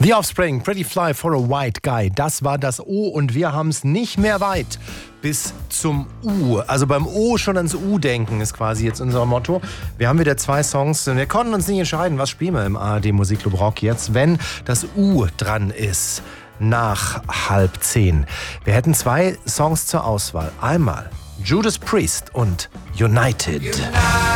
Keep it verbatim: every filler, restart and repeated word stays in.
The Offspring, Pretty Fly for a White Guy. Das war das O und wir haben es nicht mehr weit bis zum U. Also beim O schon ans U denken ist quasi jetzt unser Motto. Wir haben wieder zwei Songs und wir konnten uns nicht entscheiden, was spielen wir im A R D Musikclub Rock jetzt, wenn das U dran ist nach halb zehn. Wir hätten zwei Songs zur Auswahl. Einmal Judas Priest und United.